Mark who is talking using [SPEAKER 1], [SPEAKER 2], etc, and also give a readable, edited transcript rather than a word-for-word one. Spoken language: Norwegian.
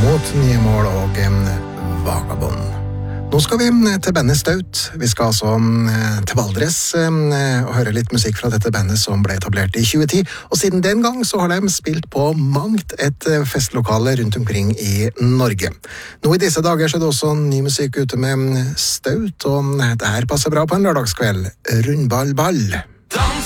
[SPEAKER 1] mot nye mål og vagabond. Nå skal vi til bandet Staut. Vi skal altså til Valdres og høre litt musikk fra dette bandet som ble etablert i 2010. Og siden den gang så har de spilt på mangt et festlokale rundt omkring i Norge. Nå i disse dager så er det også ny musikk ute med Staut, og det her passer bra på en lørdagskveld. Rundball ball.